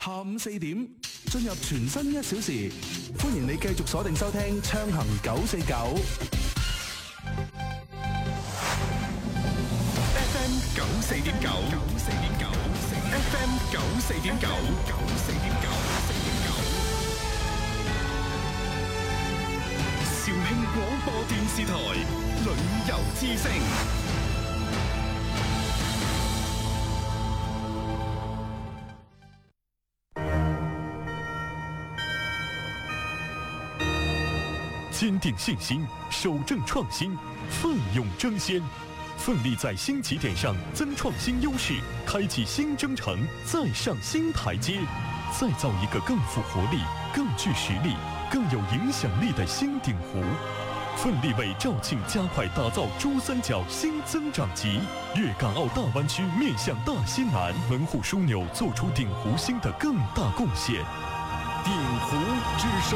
下午4點進入全新1小時，歡迎你繼續鎖定收聽暢行949 FM 94.9 FM 94.9肇慶廣播電視台旅遊之聲。 坚定信心，守正创新，奋勇争先，奋力在新起点上增创新优势，开启新征程，再上新台阶，再造一个更富活力、更具实力、更有影响力的新鼎湖。奋力为肇庆加快打造珠三角新增长极，粤港澳大湾区面向大西南，门户枢纽做出鼎湖新的更大贡献。鼎湖之声。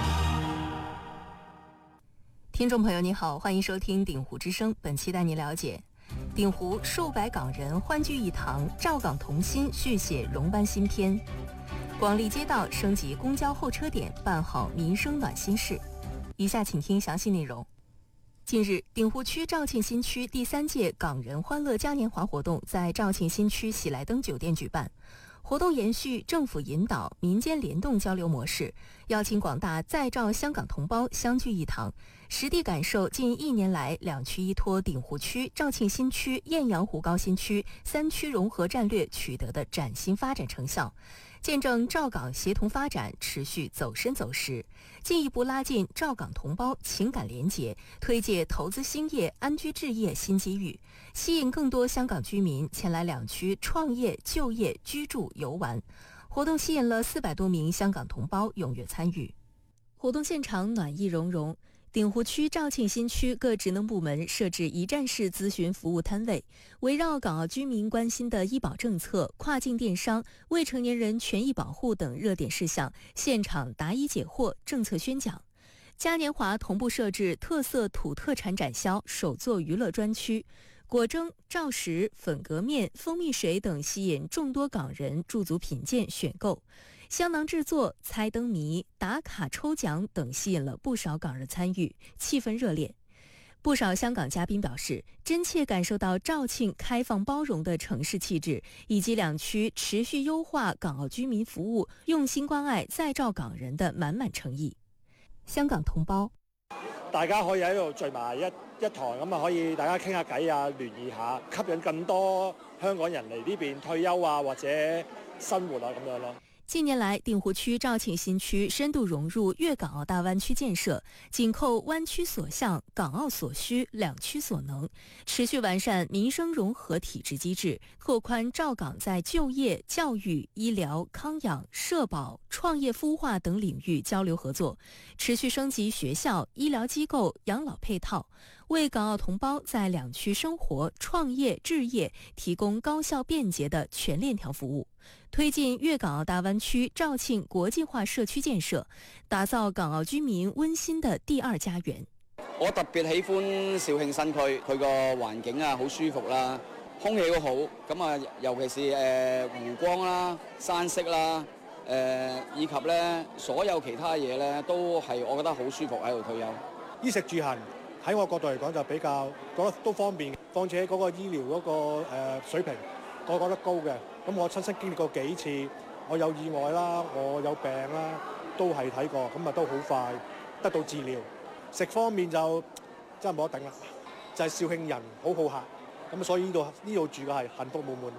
听众朋友你好，欢迎收听鼎湖之声，本期带您了解鼎湖数百港人欢聚一堂，赵港同心续写荣班新篇。广利街道升级公交候车点，办好民生暖心事。以下请听详细内容。近日，鼎湖区肇庆新区第3届港人欢乐嘉年华活动在肇庆新区喜来登酒店举办。活动延续政府引导、民间联动交流模式，邀请广大在肇香港同胞相聚一堂，实地感受近1年来两区依托鼎湖区、肇庆新区、雁阳湖高新区3区融合战略取得的崭新发展成效，见证肇港协同发展持续走深走实，进一步拉近肇港同胞情感联结，推介投资兴业、安居置业新机遇，吸引更多香港居民前来两区创业、就业、居住、游玩。活动吸引了400多名香港同胞踊跃参与。活动现场暖意融融，鼎湖区、肇庆新区各职能部门设置一站式咨询服务摊位，围绕港澳居民关心的医保政策、跨境电商、未成年人权益保护等热点事项，现场答疑解惑、政策宣讲。嘉年华同步设置特色土特产展销、手作娱乐专区，果蒸、照食、粉格面、蜂蜜水等吸引众多港人驻足品鉴选购，香囊制作、猜灯谜、打卡抽奖等吸引了不少港人参与，气氛热烈。不少香港嘉宾表示，真切感受到肇庆开放包容的城市气質，以及兩區持續優化港澳居民服務、用心關愛在肇港人的滿滿誠意。香港同胞， 大家可以喺度聚埋一堂，咁啊可以大家傾下偈啊，聯誼下，吸引更多香港人嚟呢邊退休啊，或者生活啊咁樣咯。 近年來，鼎湖區、肇慶新區深度融入粵港澳大灣區建設，緊扣灣區所向、港澳所需、兩區所能，持續完善民生融合體制機制，拓寬肇港在就業、教育、醫療、康養、社保、創業孵化等領域交流合作，持續升級學校、醫療機構、養老配套，為港澳同胞在兩區生活、創業、置業提供高效便捷的全鏈條服務，推進粵港澳大灣區肇慶國際化社區建設，打造港澳居民溫馨的第二家園。 我特別喜歡肇慶新區，佢個環境啊好舒服啦，空氣都好，咁啊尤其是湖光啦、山色啦，以及咧所有其他嘢咧都係我覺得好舒服喺度退休。 衣食住行喺我角度嚟講就比較覺得都方便，況且嗰個醫療嗰個水平我覺得高嘅。咁我親身經歷過幾次，我有意外啦，我有病啦，都係睇過，咁啊都好快得到治療。食方面就真係冇得頂啦，就係肇慶人好好客，咁所以呢度住嘅係幸福滿滿。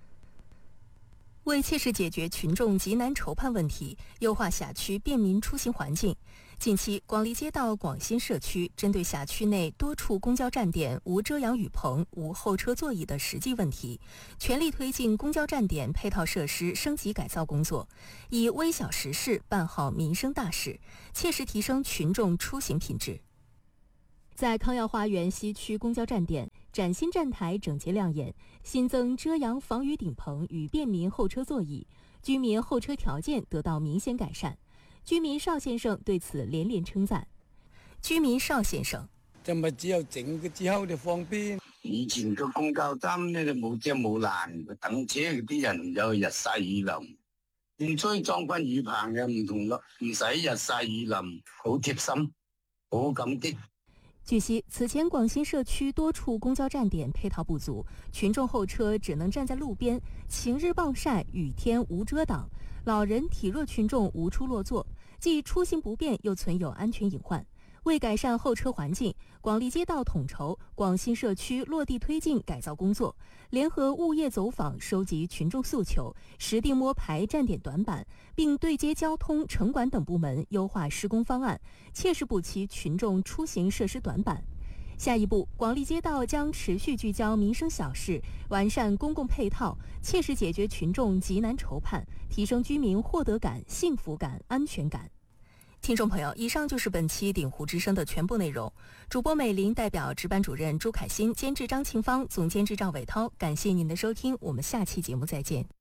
為切實解決群眾急難愁盼問題，優化轄區便民出行環境，近期廣利街道廣新社區針對轄區內多處公交站點無遮陽雨棚、無候車座椅的實際問題，全力推進公交站點配套設施升級改造工作，以微小實事辦好民生大事，切實提升群眾出行品質。在康耀花園西區公交站點，嶄新站台整潔亮眼，新增遮陽防雨頂棚與便民候車座椅，居民候車條件得到明顯改善。居民邵先生對此連連稱讚。居民邵先生， 就咪只有整嘅之後就方便。以前個公交站呢就冇遮冇欄，等車嗰啲人就日曬雨淋， 唔需裝軍雨棚嘅，唔同咯，唔使日曬雨淋，好貼心，好感激。 據悉，此前廣新社區多處公交站點配套不足，群眾候車只能站在路邊，晴日暴曬，雨天無遮擋，老人體弱群眾無處落座，既出行不便，又存有安全隱患。為改善候車環境，廣利街道統籌廣新社區落地推進改造工作，聯合物業走訪收集群眾訴求，實地摸排站點短板，並對接交通、城管等部門優化施工方案，切實補齊群眾出行設施短板。下一步，廣利街道將持續聚焦民生小事，完善公共配套，切實解決群眾急難愁盼，提升居民獲得感、幸福感、安全感。聽眾朋友，以上就是本期鼎湖之聲的全部內容。主播美玲代表值班主任朱凱欣，監製張慶芳，總監製趙偉濤，感謝您的收聽，我們下期節目再見。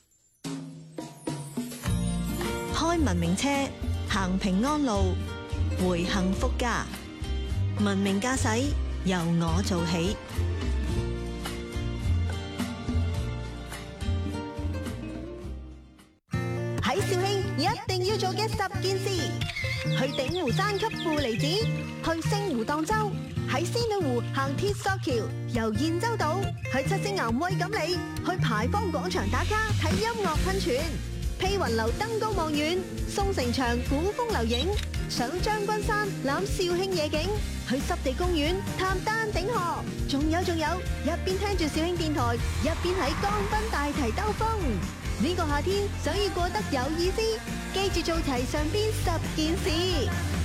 開文明車，行平安路，回幸福家。文明駕駛，由我做起。喺肇慶一定要做嘅10件事：去鼎湖山吸負離子，去星湖蕩舟，喺仙女湖行鐵索橋，遊燕洲島，去七星岩喂錦鯉，去牌坊廣場打卡睇音樂噴泉，披雲樓登高望遠，宋城牆古風留影，上將軍山攬肇慶夜景，去濕地公園探丹頂河，仲有，一邊聽住肇慶電台，一邊喺江濱大堤兜風。呢個夏天想要過得有意思，記住做齊上邊10件事。